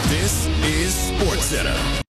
This is SportsCenter.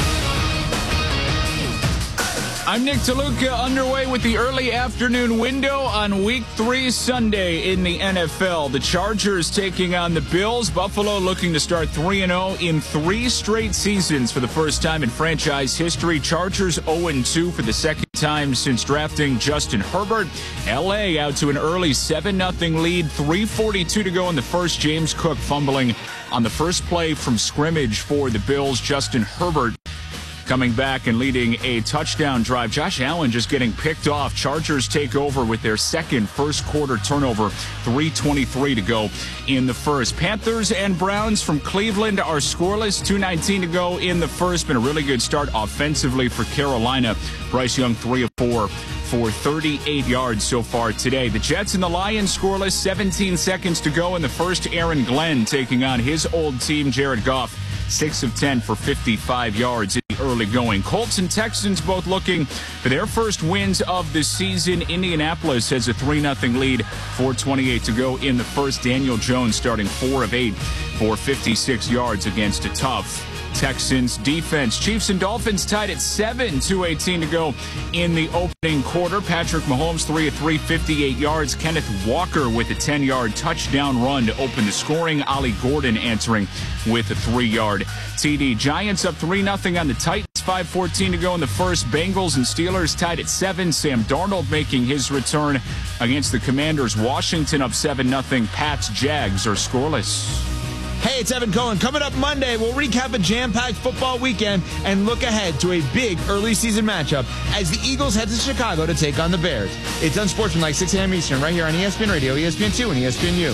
I'm Nick DeLuca, underway with the early afternoon window on Week 3 Sunday in the NFL. The Chargers taking on the Bills. Buffalo looking to start 3-0 in 3 straight seasons for the first time in franchise history. Chargers 0-2 for the second time since drafting Justin Herbert. L.A. out to an early 7-0 lead. 3:42 to go in the first. James Cook fumbling on the first play from scrimmage for the Bills. Justin Herbert coming back and leading a touchdown drive. Josh Allen just getting picked off. Chargers take over with their second first quarter turnover. 3:23 to go in the first. Panthers and Browns from Cleveland are scoreless. 2:19 to go in the first. Been a really good start offensively for Carolina. Bryce Young 3 of 4 for 38 yards so far today. The Jets and the Lions scoreless. 17 seconds to go in the first. Aaron Glenn taking on his old team, Jared Goff. 6 of 10 for 55 yards in the early going. Colts and Texans both looking for their first wins of the season. Indianapolis has a 3-0 lead. 4:28 to go in the first. Daniel Jones starting 4 of 8 for 56 yards against a tough Texans defense. Chiefs and Dolphins tied at 7, 2:18 to go in the opening quarter. Patrick Mahomes 3 of 3, 58 yards. Kenneth Walker with a 10-yard touchdown run to open the scoring. Ollie Gordon answering with a 3-yard TD. Giants up 3-0 on the Titans. 5:14 to go in the first. Bengals and Steelers tied at 7. Sam Darnold making his return against the Commanders. Washington up 7-0. Pats Jags are scoreless. Hey, it's Evan Cohen. Coming up Monday, we'll recap a jam-packed football weekend and look ahead to a big early season matchup as the Eagles head to Chicago to take on the Bears. It's Unsportsmanlike 6 a.m. Eastern right here on ESPN Radio, ESPN2, and ESPNU.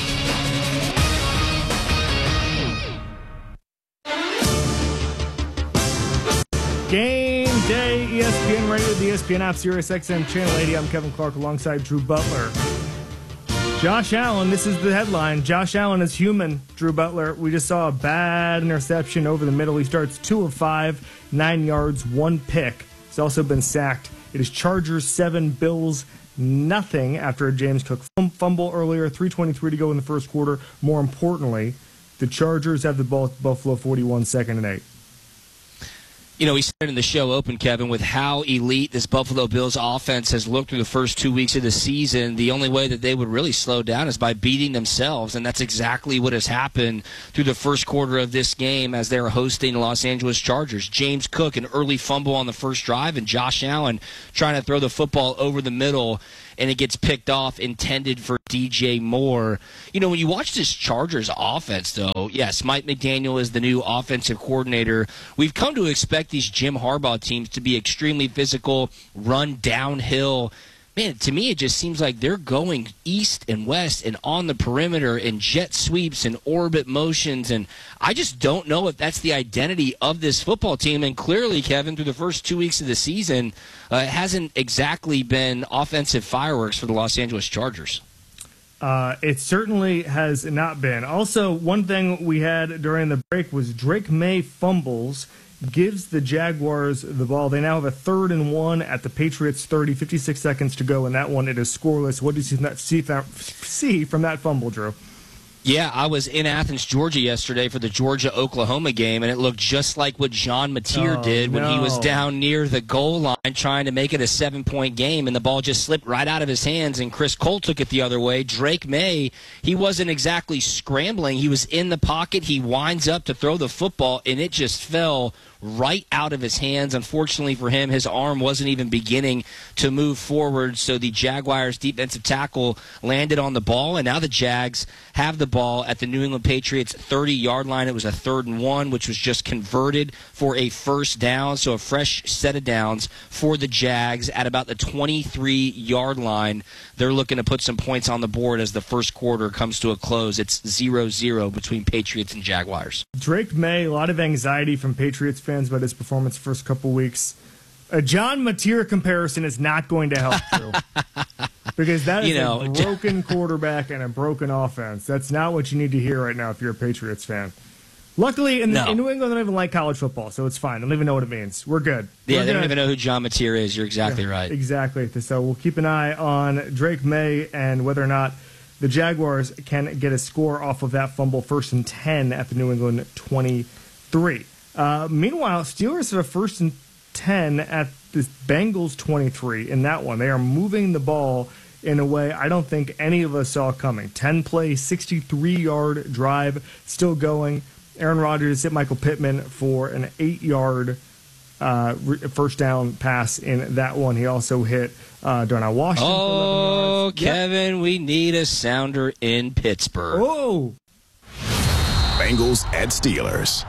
Game day, ESPN Radio, the ESPN app, Sirius XM Channel 80. I'm Kevin Clark alongside Drew Butler. Josh Allen, this is the headline. Josh Allen is human, Drew Butler. We just saw a bad interception over the middle. He starts 2 of 5, 9 yards, 1 pick. He's also been sacked. It is Chargers 7, Bills nothing after a James Cook fumble earlier. 3:23 to go in the first quarter. More importantly, the Chargers have the ball at Buffalo 41, 2nd and 8. You know, we started in the show open, Kevin, with how elite this Buffalo Bills offense has looked through the first 2 weeks of the season. The only way that they would really slow down is by beating themselves, and that's exactly what has happened through the first quarter of this game as they're hosting the Los Angeles Chargers. James Cook, an early fumble on the first drive, and Josh Allen trying to throw the football over the middle, and it gets picked off, intended for DJ Moore. You know, when you watch this Chargers offense, though, yes, Mike McDaniel is the new offensive coordinator. We've come to expect these Jim Harbaugh teams to be extremely physical, run downhill. Man, to me, it just seems like they're going east and west and on the perimeter and jet sweeps and orbit motions. And I just don't know if that's the identity of this football team. And clearly, Kevin, through the first 2 weeks of the season, it hasn't exactly been offensive fireworks for the Los Angeles Chargers. It certainly has not been. Also, one thing we had during the break was Drake May fumbles, gives the Jaguars the ball. They now have a 3rd and 1 at the Patriots 30, 56 seconds to go in that one. It is scoreless. What did you see from that fumble, Drew? Yeah, I was in Athens, Georgia yesterday for the Georgia-Oklahoma game, and it looked just like what John Mateer did when he was down near the goal line trying to make it a 7-point game, and the ball just slipped right out of his hands, and Chris Cole took it the other way. Drake May, he wasn't exactly scrambling. He was in the pocket. He winds up to throw the football, and it just fell right out of his hands. Unfortunately for him, his arm wasn't even beginning to move forward, so the Jaguars defensive tackle landed on the ball, and now the Jags have the ball at the New England Patriots 30-yard line. It was a 3rd and 1, which was just converted for a first down, so a fresh set of downs for the Jags at about the 23-yard line. They're looking to put some points on the board as the first quarter comes to a close. It's 0-0 between Patriots and Jaguars. Drake May, a lot of anxiety from Patriots fans about his performance the first couple weeks. A John Mateer comparison is not going to help, Drew. Because that is a broken quarterback and a broken offense. That's not what you need to hear right now if you're a Patriots fan. Luckily, in New England, they don't even like college football, so it's fine. They don't even know what it means. We're good. They don't even know who John Mateer is. You're exactly right. Exactly. So we'll keep an eye on Drake May and whether or not the Jaguars can get a score off of that fumble, 1st and 10 at the New England 23. Meanwhile, Steelers have a 1st and 10 at the Bengals 23 in that one. They are moving the ball in a way I don't think any of us saw coming. 10-play, 63-yard drive still going. Aaron Rodgers hit Michael Pittman for an 8-yard first down pass in that one. He also hit Darnell Washington. Oh, Kevin, we need a sounder in Pittsburgh. Oh! Bengals at Steelers.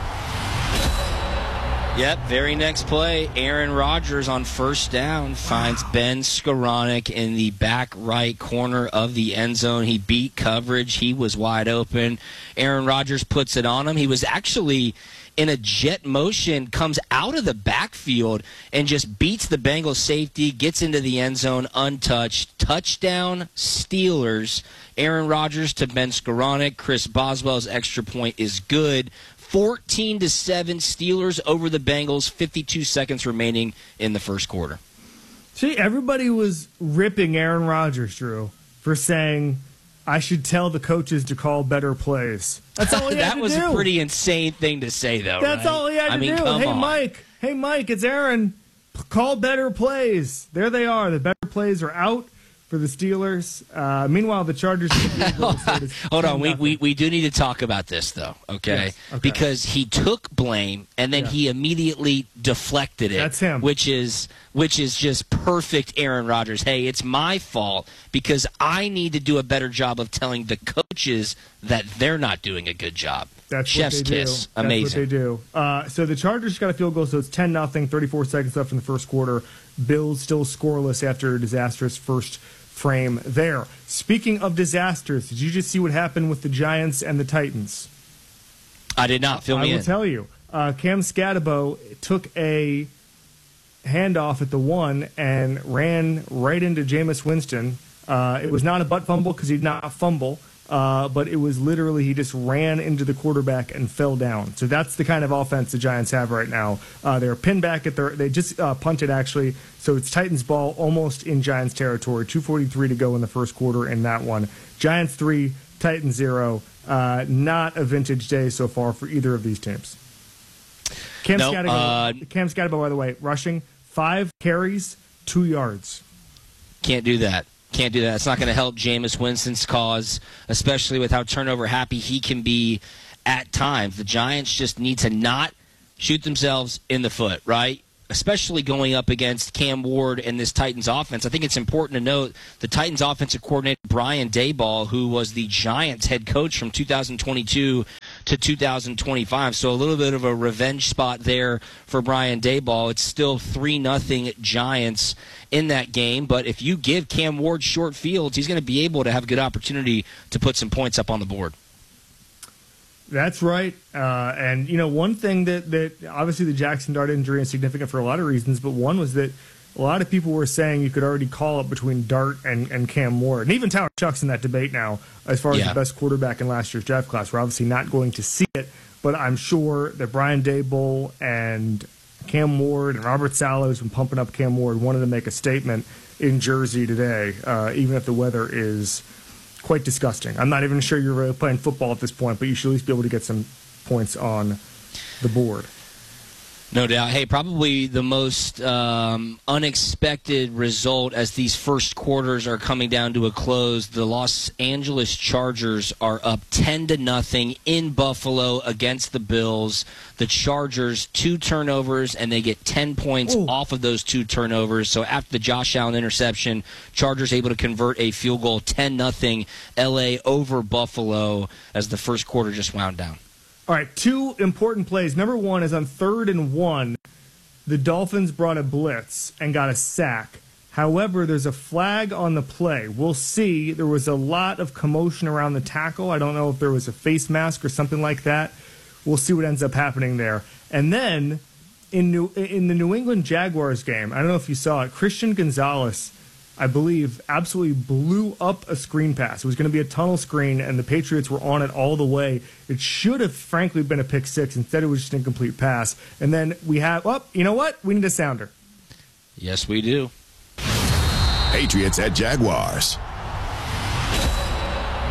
Yep, very next play, Aaron Rodgers on first down finds Ben Skoranek in the back right corner of the end zone. He beat coverage. He was wide open. Aaron Rodgers puts it on him. He was actually in a jet motion, comes out of the backfield and just beats the Bengals safety, gets into the end zone untouched. Touchdown, Steelers. Aaron Rodgers to Ben Skoranek. Chris Boswell's extra point is good. 14-7 Steelers over the Bengals, 52 seconds remaining in the first quarter. See, everybody was ripping Aaron Rodgers, Drew, for saying, I should tell the coaches to call better plays. That's all he had to do. That was a pretty insane thing to say, though, That's right? all he had to do. Come Hey, on. Mike, it's Aaron. Call better plays. There they are. The better plays are out for the Steelers. Meanwhile, the Chargers... Hold on. We do need to talk about this, though, okay? Yes, okay. Because he took blame, and then he immediately deflected it. That's him. Which is just perfect Aaron Rodgers. Hey, it's my fault because I need to do a better job of telling the coaches that they're not doing a good job. That's Chef's what they kiss. do. Amazing. That's what they do. So the Chargers got a field goal, so it's 10-0, 34 seconds left in the first quarter. Bills still scoreless after a disastrous first frame there. Speaking of disasters, did you just see what happened with the Giants and the Titans? I did not. Fill me in. I will tell you. Cam Scatabo took a handoff at the 1 and ran right into Jameis Winston. It was not a butt fumble because he did not fumble, but it was literally he just ran into the quarterback and fell down. So that's the kind of offense the Giants have right now. They're pinned back at they just punted actually. So it's Titans ball almost in Giants territory. 2:43 to go in the first quarter in that one. Giants 3, Titans 0. Not a vintage day so far for either of these teams. Cam Scatabo, by the way, rushing 5 carries, 2 yards. Can't do that. Can't do that. It's not going to help Jameis Winston's cause, especially with how turnover happy he can be at times. The Giants just need to not shoot themselves in the foot, right? Especially going up against Cam Ward and this Titans offense. I think it's important to note the Titans offensive coordinator, Brian Daboll, who was the Giants head coach from 2022 to 2025. So a little bit of a revenge spot there for Brian Daboll. It's still 3-0 Giants in that game. But if you give Cam Ward short fields, he's going to be able to have a good opportunity to put some points up on the board. That's right. And, one thing that obviously the Jackson Dart injury is significant for a lot of reasons, but one was that a lot of people were saying you could already call it between Dart and Cam Ward. And even Tyler Chuck's in that debate now as far as the best quarterback in last year's draft class. We're obviously not going to see it, but I'm sure that Brian Daboll and Cam Ward and Robert Saleh, who's been pumping up Cam Ward, wanted to make a statement in Jersey today, even if the weather is quite disgusting. I'm not even sure you're really playing football at this point, but you should at least be able to get some points on the board. No doubt. Hey, probably the most unexpected result as these first quarters are coming down to a close. The Los Angeles Chargers are up 10-0 in Buffalo against the Bills. The Chargers, 2 turnovers, and they get 10 points off of those 2 turnovers. So after the Josh Allen interception, Chargers able to convert a field goal, 10-0 L.A. over Buffalo as the first quarter just wound down. All right, 2 important plays. Number 1 is on 3rd and 1. The Dolphins brought a blitz and got a sack. However, there's a flag on the play. We'll see. There was a lot of commotion around the tackle. I don't know if there was a face mask or something like that. We'll see what ends up happening there. And then in the New England Jaguars game, I don't know if you saw it, Christian Gonzalez, I believe, absolutely blew up a screen pass. It was going to be a tunnel screen, and the Patriots were on it all the way. It should have, frankly, been a pick 6. Instead, it was just an incomplete pass. And then we have, you know what? We need a sounder. Yes, we do. Patriots at Jaguars.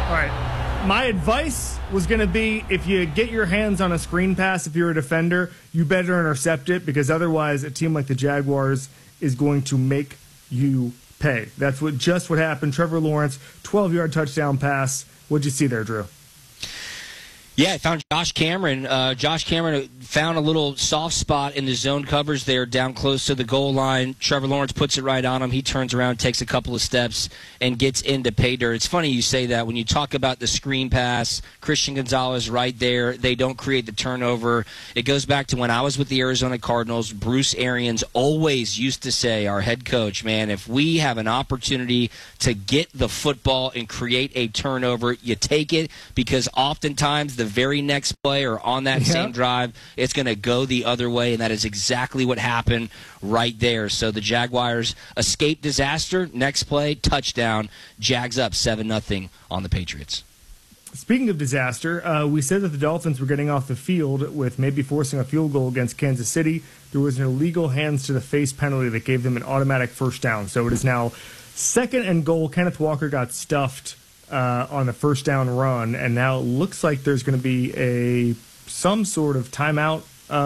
All right. My advice was going to be, if you get your hands on a screen pass, if you're a defender, you better intercept it, because otherwise a team like the Jaguars is going to make you pay. That's just what happened. Trevor Lawrence, 12-yard touchdown pass. What'd you see there, Drew? Yeah, I found Josh Cameron. Josh Cameron found a little soft spot in the zone covers there down close to the goal line. Trevor Lawrence puts it right on him. He turns around, takes a couple of steps, and gets into pay dirt. It's funny you say that. When you talk about the screen pass, Christian Gonzalez right there, they don't create the turnover. It goes back to when I was with the Arizona Cardinals. Bruce Arians always used to say, our head coach, man, if we have an opportunity to get the football and create a turnover, you take it, because oftentimes the very next play or on that same drive, it's going to go the other way, and that is exactly what happened right there. So the Jaguars escape disaster. Next play, touchdown. Jags up 7-0 on the Patriots. Speaking of disaster, we said that the Dolphins were getting off the field with maybe forcing a field goal against Kansas City. There was an illegal hands-to-the-face penalty that gave them an automatic first down. So it is now 2nd and goal. Kenneth Walker got stuffed on the first down run, and now it looks like there's going to be some sort of timeout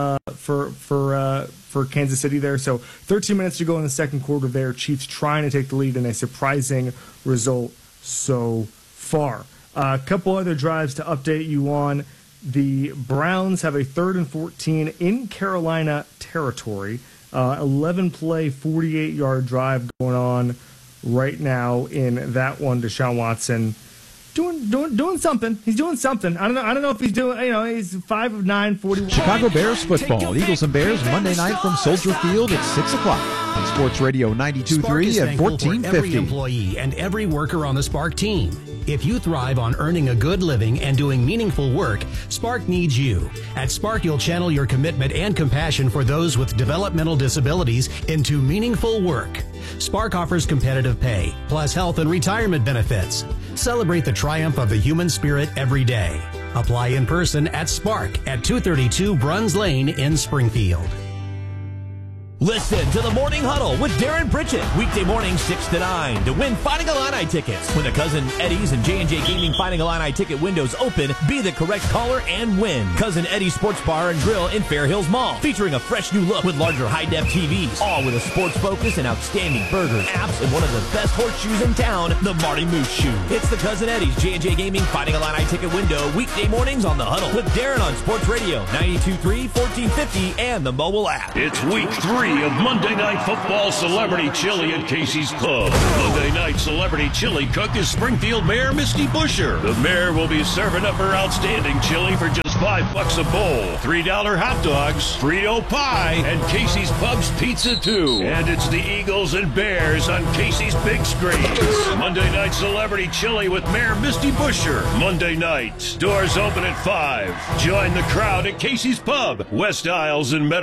for Kansas City there. So 13 minutes to go in the second quarter there. Chiefs trying to take the lead in a surprising result so far. A couple other drives to update you on. The Browns have a 3rd and 14 in Carolina territory. 11-play, 48-yard drive going on right now in that one. Deshaun Watson doing something. He's doing something. I don't know if he's doing, he's 5 of 9, 41. Chicago Bears football. Eagles and Bears Monday night from Soldier Field at 6 o'clock on Sports Radio 92.3 and 1450. Every employee and every worker on the Spark team. If you thrive on earning a good living and doing meaningful work, Spark needs you. At Spark, you'll channel your commitment and compassion for those with developmental disabilities into meaningful work. Spark offers competitive pay, plus health and retirement benefits. Celebrate the triumph of the human spirit every day. Apply in person at Spark at 232 Bruns Lane in Springfield. Listen to the Morning Huddle with Darren Pritchett. Weekday morning 6 to 9 to win Fighting Illini tickets. When the Cousin Eddie's and J&J Gaming Fighting Illini ticket windows open, be the correct caller and win. Cousin Eddie's Sports Bar and Grill in Fair Hills Mall, featuring a fresh new look with larger high-def TVs, all with a sports focus and outstanding burgers, apps, and one of the best horseshoes in town, the Marty Moose Shoe. It's the Cousin Eddie's J&J Gaming Fighting Illini ticket window weekday mornings on the Huddle with Darren on Sports Radio 92.3, 1450, and the mobile app. It's week 3 of Monday Night Football Celebrity Chili at Casey's Pub. Monday Night Celebrity Chili cook is Springfield Mayor Misty Busher. The mayor will be serving up her outstanding chili for just $5 a bowl. $3 hot dogs, Frito pie, and Casey's Pub's pizza too. And it's the Eagles and Bears on Casey's big screens. Monday Night Celebrity Chili with Mayor Misty Busher. Monday night. Doors open at 5. Join the crowd at Casey's Pub, West Isles and Meadow.